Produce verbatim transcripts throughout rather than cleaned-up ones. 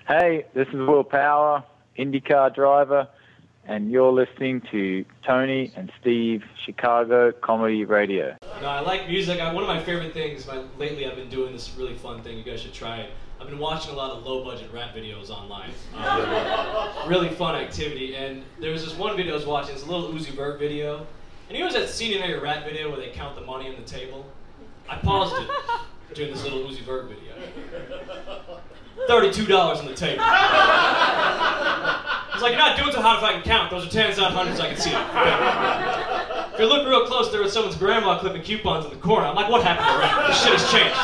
Hey, this is Will Power, IndyCar driver, and you're listening to Tony and Steve Chicago Comedy Radio. No, I like music. I, one of my favorite things, my, lately I've been doing this really fun thing. You guys should try it. I've been watching a lot of low-budget rap videos online. Um, really fun activity. And there was this one video I was watching. It's a little Uzi Vert video. And you know that scene in your rap video where they count the money on the table? I paused it during this little Uzi Vert video. thirty-two dollars on the table. It's like, you're not doing so hot if I can count. Those are tens, not hundreds, I can see it. Okay. If you look real close, there was someone's grandma clipping coupons in the corner. I'm like, what happened to rap? This shit has changed.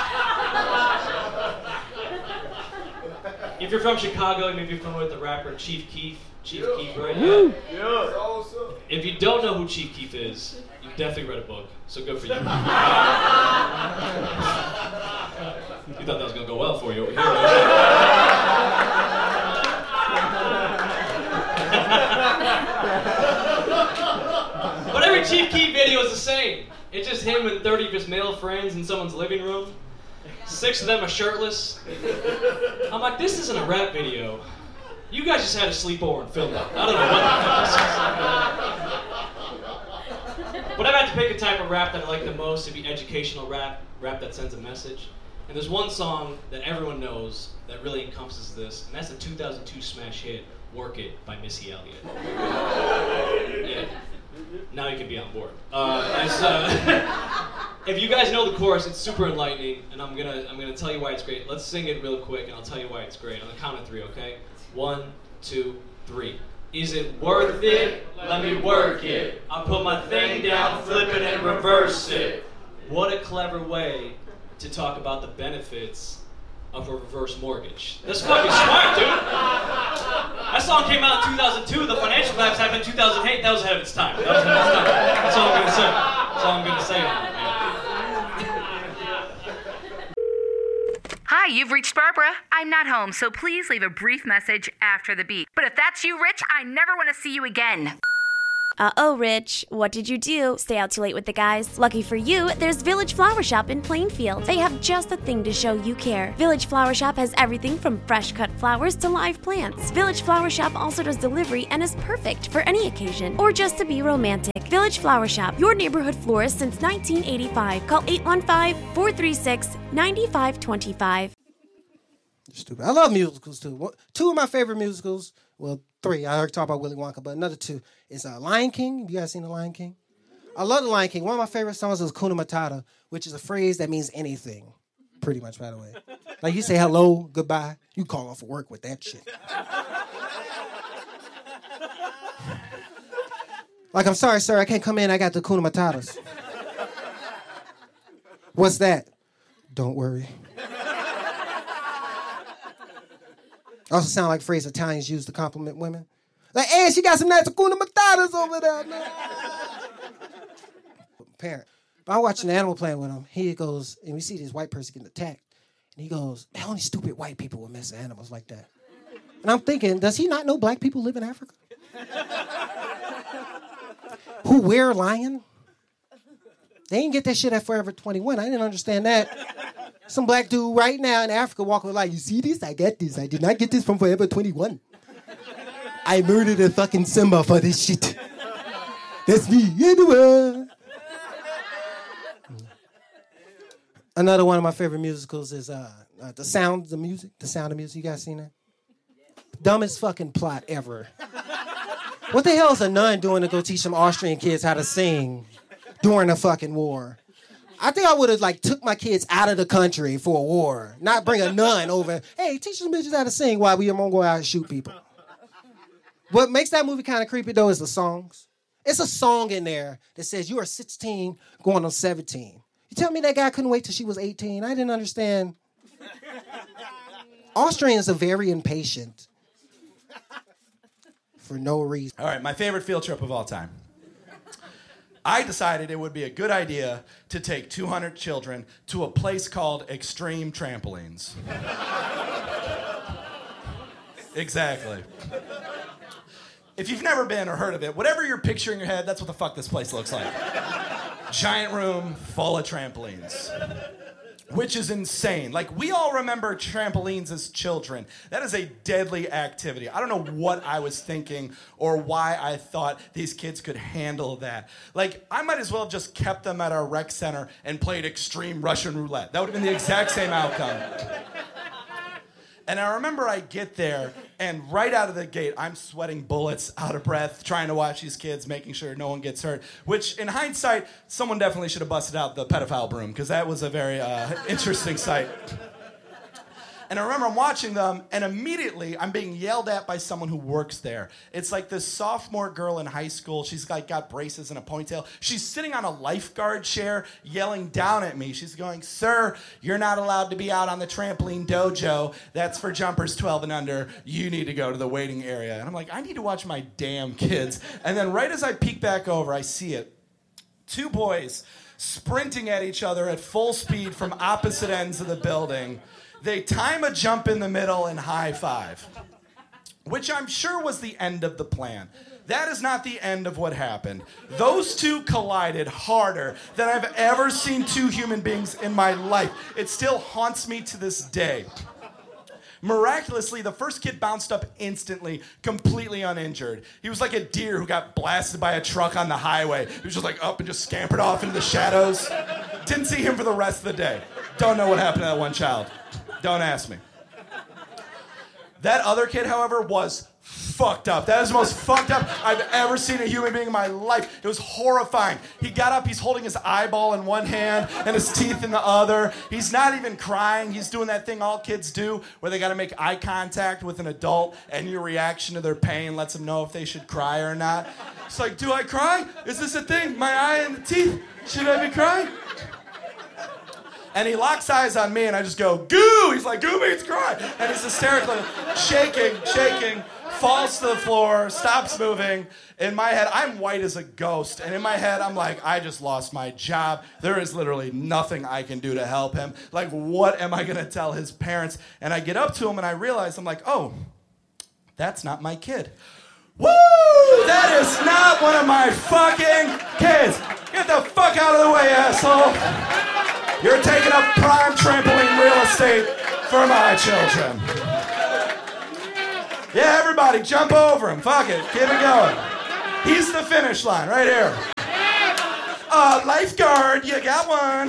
If you're from Chicago, maybe you're familiar with the rapper Chief Keef. Chief yeah. Keef, right? Yeah. yeah. Awesome. If you don't know who Chief Keef is, you've definitely read a book. So good for you. You thought that was going to go well for you over here. But every Chief Keef video is the same. It's just him and thirty of his male friends in someone's living room. Six of them are shirtless. I'm like, this isn't a rap video. You guys just had a sleepover and filmed it. I don't know what this is. But I've had to pick a type of rap that I like the most. It'd be educational rap, rap that sends a message. And there's one song that everyone knows that really encompasses this, and that's the two thousand two smash hit, Work It by Missy Elliott. Yeah. Now you can be on board. Uh, as, uh, if you guys know the chorus, it's super enlightening, and I'm gonna I'm gonna tell you why it's great. Let's sing it real quick, and I'll tell you why it's great. On the count of three, okay? One, two, three. Is it worth it? Let me work it. I'll put my thing down, flip it, and reverse it. What a clever way to talk about the benefits of a reverse mortgage. That's fucking smart, dude. That song came out in two thousand two. The financial collapse happened in two thousand eight. That was ahead of its time. That was ahead of its time. That's all I'm gonna say. That's all I'm gonna say on it, man. Hi, you've reached Barbara. I'm not home, so please leave a brief message after the beep. But if that's you, Rich, I never want to see you again. Uh-oh, Rich. What did you do? Stay out too late with the guys? Lucky for you, there's Village Flower Shop in Plainfield. They have just the thing to show you care. Village Flower Shop has everything from fresh-cut flowers to live plants. Village Flower Shop also does delivery and is perfect for any occasion or just to be romantic. Village Flower Shop, your neighborhood florist since nineteen eighty-five. Call eight one five, four three six, nine five two five. Stupid. I love musicals, too. Two of my favorite musicals, well, three. I already talked about Willy Wonka, but another two is uh, Lion King. Have you guys seen The Lion King? I love The Lion King. One of my favorite songs is Hakuna Matata, which is a phrase that means anything, pretty much, by the way. Like, you say hello, goodbye, you call off for work with that shit. Like, I'm sorry, sir, I can't come in. I got the Hakuna Matatas. What's that? Don't worry. Also sound like a phrase Italians use to compliment women. Like, hey, she got some nice Hakuna Matatas over there, man. Parent. But I'm watching Animal Planet with him. He goes, and we see this white person getting attacked. And he goes, man, only stupid white people would mess with animals like that. And I'm thinking, does he not know black people live in Africa? Who wear lion? They didn't get that shit at Forever twenty-one. I didn't understand that. Some black dude right now in Africa walking like, you see this? I get this. I did not get this from Forever twenty-one. I murdered a fucking Simba for this shit. That's me in the world. Another one of my favorite musicals is uh, uh, The Sound of Music. The Sound of Music. You guys seen that? Dumbest fucking plot ever. What the hell is a nun doing to go teach some Austrian kids how to sing during a fucking war? I think I would have like took my kids out of the country for a war, not bring a nun over. Hey, teach some bitches how to sing while we gonna go out and shoot people. What makes that movie kind of creepy though is the songs. It's a song in there that says you are sixteen going on seventeen. You tell me that guy couldn't wait till she was eighteen? I didn't understand. Austrians are very impatient for no reason. All right, my favorite field trip of all time. I decided it would be a good idea to take two hundred children to a place called Extreme Trampolines. Exactly. If you've never been or heard of it, whatever you're picturing in your head, that's what the fuck this place looks like. Giant room full of trampolines. which is insane. Like, we all remember trampolines as children. That is a deadly activity. I don't know what I was thinking or why I thought these kids could handle that. Like, I might as well have just kept them at our rec center and played extreme Russian roulette. That would have been the exact same outcome. And I remember I get there, and right out of the gate, I'm sweating bullets, out of breath, trying to watch these kids, making sure no one gets hurt. Which, in hindsight, someone definitely should have busted out the pedophile broom, because that was a very uh, interesting sight. And I remember I'm watching them, and immediately I'm being yelled at by someone who works there. It's like this sophomore girl in high school. She's like got braces and a ponytail. She's sitting on a lifeguard chair, yelling down at me. She's going, "Sir, you're not allowed to be out on the trampoline dojo. That's for jumpers twelve and under. You need to go to the waiting area." And I'm like, I need to watch my damn kids. And then right as I peek back over, I see it. Two boys sprinting at each other at full speed from opposite ends of the building. They time a jump in the middle and high five, which I'm sure was the end of the plan. That is not the end of what happened. Those two collided harder than I've ever seen two human beings in my life. It still haunts me to this day. Miraculously, the first kid bounced up instantly, completely uninjured. He was like a deer who got blasted by a truck on the highway. He was just like up and just scampered off into the shadows. Didn't see him for the rest of the day. Don't know what happened to that one child. Don't ask me. That other kid, however, was fucked up. That is the most fucked up I've ever seen a human being in my life. It was horrifying. He got up, he's holding his eyeball in one hand and his teeth in the other. He's not even crying. He's doing that thing all kids do where they gotta make eye contact with an adult and your reaction to their pain lets them know if they should cry or not. It's like, do I cry? Is this a thing? My eye and the teeth? Should I be crying? And he locks eyes on me, and I just go, "Goo!" He's like, "Goo means cry." And he's hysterically shaking, shaking, falls to the floor, stops moving. In my head, I'm white as a ghost. And in my head, I'm like, I just lost my job. There is literally nothing I can do to help him. Like, what am I going to tell his parents? And I get up to him, and I realize, I'm like, oh, that's not my kid. Woo! That is not one of my fucking kids. Get the fuck out of the way, asshole. You're taking up prime trampoline real estate for my children. Yeah, everybody, jump over him. Fuck it. Keep it going. He's the finish line right here. Uh, lifeguard, you got one.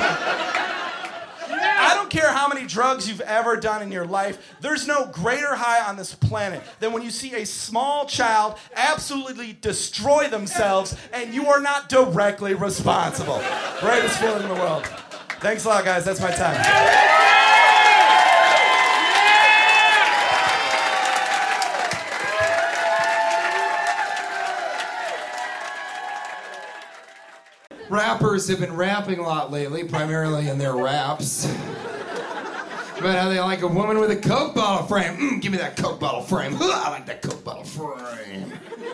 I don't care how many drugs you've ever done in your life. There's no greater high on this planet than when you see a small child absolutely destroy themselves and you are not directly responsible. Greatest feeling in the world. Thanks a lot, guys. That's my time. Rappers have been rapping a lot lately, primarily in their raps, about how they like a woman with a Coke bottle frame. Mm, give me that Coke bottle frame. I like that Coke bottle frame.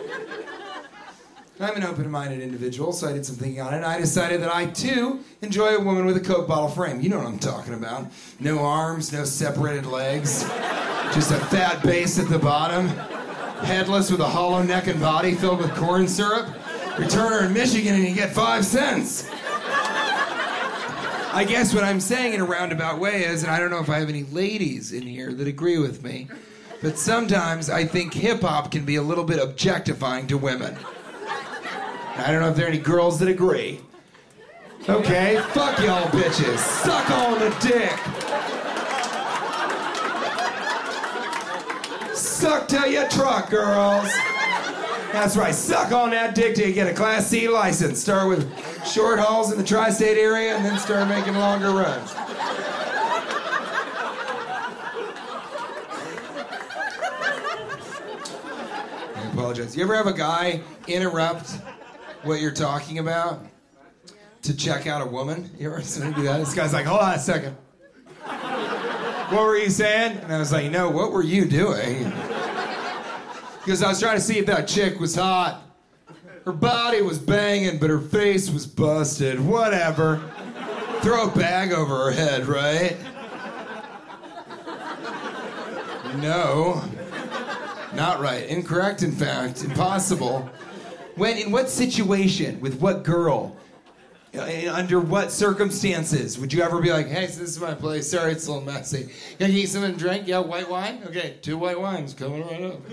I'm an open-minded individual, so I did some thinking on it, and I decided that I, too, enjoy a woman with a Coke bottle frame. You know what I'm talking about. No arms, no separated legs, just a fat base at the bottom, headless with a hollow neck and body filled with corn syrup. Return her in Michigan and you get five cents. I guess what I'm saying in a roundabout way is, and I don't know if I have any ladies in here that agree with me, but sometimes I think hip-hop can be a little bit objectifying to women. I don't know if there are any girls that agree. Okay, fuck y'all bitches. Suck on the dick. Suck till you truck, girls. That's right, suck on that dick till you get a Class C license. Start with short hauls in the tri-state area and then start making longer runs. I apologize. You ever have a guy interrupt what you're talking about to check out a woman? You ever do that? This guy's like, hold on a second. What were you saying? And I was like, no, what were you doing? Because I was trying to see if that chick was hot. Her body was banging, but her face was busted. Whatever. Throw a bag over her head, right? No. Not right. Incorrect, in fact. Impossible. When, in what situation, with what girl, Uh, Under what circumstances would you ever be like, hey, so this is my place. Sorry, it's a little messy. Can you get something to drink? Yeah, white wine? Okay, two white wines coming right up.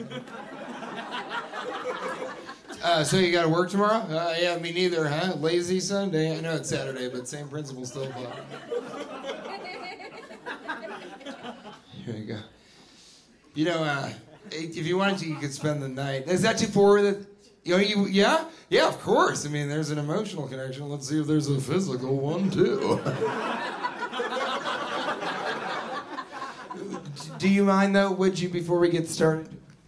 Uh, so you got to work tomorrow? Uh, yeah, me neither, huh? Lazy Sunday? I know it's Saturday, but same principle still apply. Here you go. You know, uh, if you wanted to, you could spend the night. Is that too forward? You know, you, yeah? Yeah, of course. I mean, there's an emotional connection. Let's see if there's a physical one, too. Do you mind, though, would you, before we get started?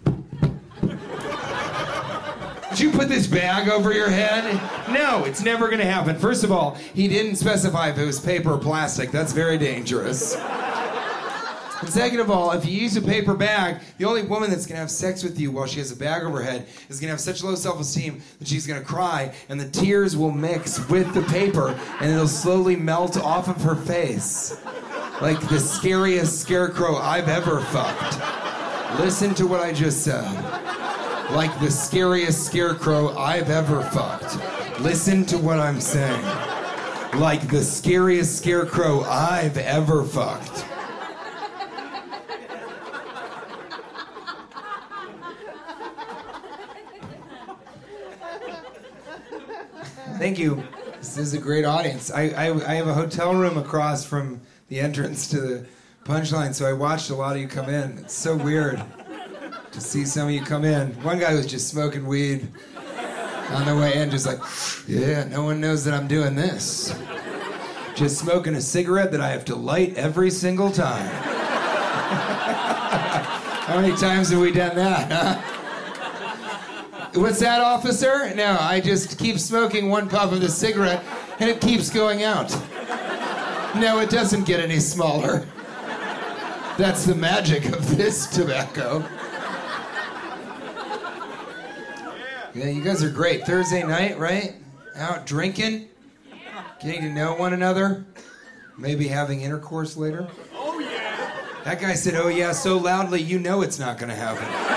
Would you put this bag over your head? No, it's never going to happen. First of all, he didn't specify if it was paper or plastic. That's very dangerous. And second of all, if you use a paper bag, the only woman that's going to have sex with you while she has a bag over her head is going to have such low self-esteem that she's going to cry, and the tears will mix with the paper, and it'll slowly melt off of her face. Like the scariest scarecrow I've ever fucked. Listen to what I just said. Like the scariest scarecrow I've ever fucked. Listen to what I'm saying. Like the scariest scarecrow I've ever fucked. Thank you. This is a great audience. I, I, I have a hotel room across from the entrance to the Punchline, so I watched a lot of you come in. It's so weird to see some of you come in. One guy was just smoking weed on the way in, just like, yeah, no one knows that I'm doing this. Just smoking a cigarette that I have to light every single time. How many times have we done that, huh? What's that, officer? No, I just keep smoking one puff of the cigarette, and it keeps going out. No, it doesn't get any smaller. That's the magic of this tobacco. Yeah, you guys are great. Thursday night, right? Out drinking, getting to know one another, maybe having intercourse later. Oh, yeah. That guy said, oh, yeah, so loudly, you know it's not going to happen.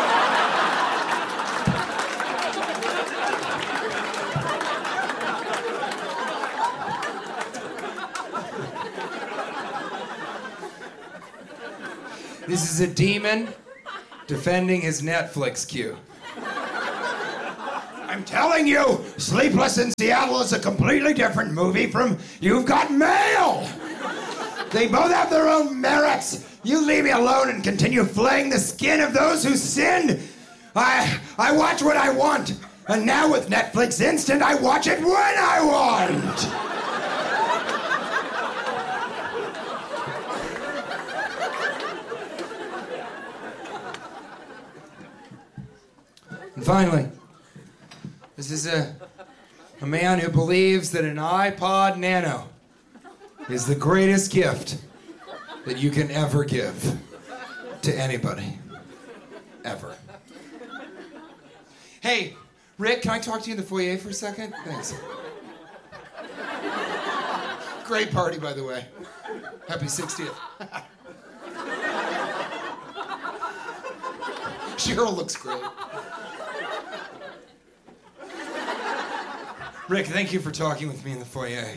This is a demon defending his Netflix queue. I'm telling you, Sleepless in Seattle is a completely different movie from You've Got Mail. They both have their own merits. You leave me alone and continue flaying the skin of those who sinned. I, I watch what I want. And now with Netflix Instant, I watch it when I want. And finally, this is a, a man who believes that an iPod Nano is the greatest gift that you can ever give to anybody. Ever. Hey, Rick, can I talk to you in the foyer for a second? Thanks. Great party, by the way. Happy sixtieth. Cheryl looks great. Rick, thank you for talking with me in the foyer.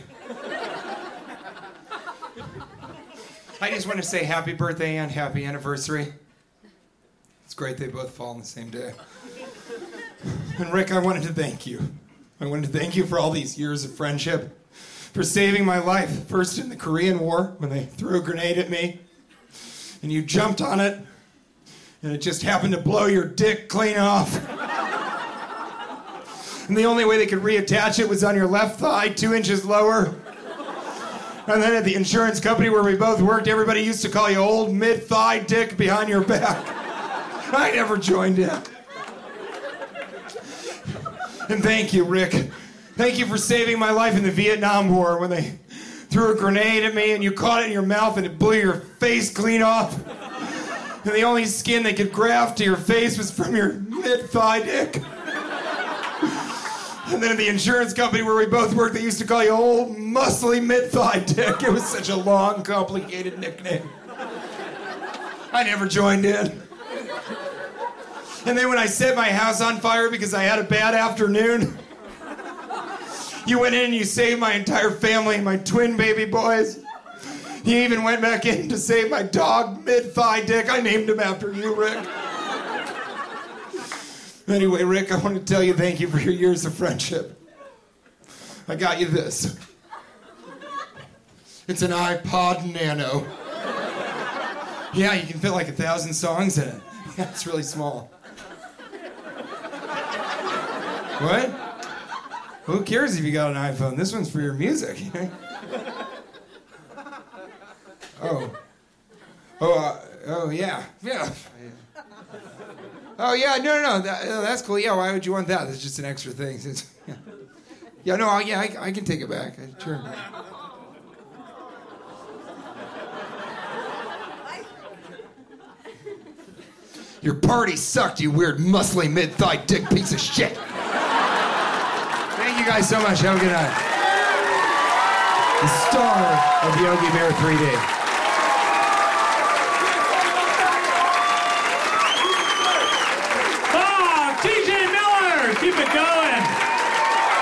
I just want to say happy birthday and happy anniversary. It's great they both fall on the same day. And Rick, I wanted to thank you. I wanted to thank you for all these years of friendship, for saving my life, first in the Korean War when they threw a grenade at me, and you jumped on it, and it just happened to blow your dick clean off. And the only way they could reattach it was on your left thigh, two inches lower. And then at the insurance company where we both worked, everybody used to call you old mid-thigh dick behind your back. I never joined in. And thank you, Rick. Thank you for saving my life in the Vietnam War when they threw a grenade at me and you caught it in your mouth and it blew your face clean off. And the only skin they could graft to your face was from your mid-thigh dick. And then at the insurance company where we both worked, they used to call you old, muscly mid-thigh dick. It was such a long, complicated nickname. I never joined in. And then when I set my house on fire because I had a bad afternoon, You went in and you saved my entire family, my twin baby boys. You even went back in to save my dog, Mid-Thigh Dick. I named him after you, Rick. Anyway, Rick, I want to tell you thank you for your years of friendship. I got you this. It's an iPod Nano. Yeah, you can fit like a thousand songs in it. Yeah, it's really small. What? Who cares if you got an iPhone? This one's for your music. oh. Oh, uh, oh, yeah. Yeah. Oh, yeah, no, no, no. That, oh, that's cool. Yeah, why would you want that? That's just an extra thing. It's, yeah. yeah, no, I, yeah, I, I can take it back. I, sure. Your party sucked, you weird, muscly, mid-thigh dick piece of shit. Thank you guys so much. Have a good night. The star of Yogi Bear three D. Ah, T J